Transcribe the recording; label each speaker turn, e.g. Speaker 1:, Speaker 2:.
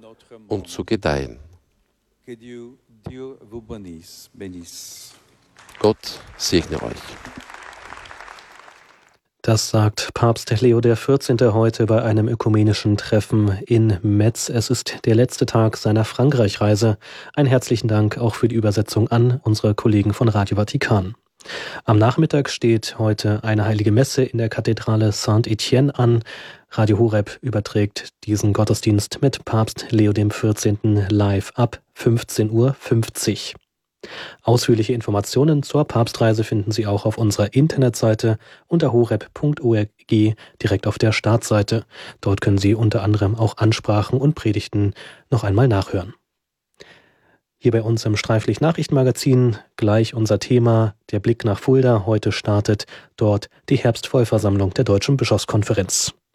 Speaker 1: und zu gedeihen. Gott segne euch.
Speaker 2: Das sagt Papst Leo XIV. Heute bei einem ökumenischen Treffen in Metz. Es ist der letzte Tag seiner Frankreich-Reise. Einen herzlichen Dank auch für die Übersetzung an unsere Kollegen von Radio Vatikan. Am Nachmittag steht heute eine heilige Messe in der Kathedrale Saint-Étienne an. Radio Horeb überträgt diesen Gottesdienst mit Papst Leo XIV. Live ab 15:50 Uhr. Ausführliche Informationen zur Papstreise finden Sie auch auf unserer Internetseite unter horeb.org direkt auf der Startseite. Dort können Sie unter anderem auch Ansprachen und Predigten noch einmal nachhören. Hier bei uns im Streiflicht-Nachrichtenmagazin gleich unser Thema, der Blick nach Fulda. Heute startet dort die Herbstvollversammlung der Deutschen Bischofskonferenz.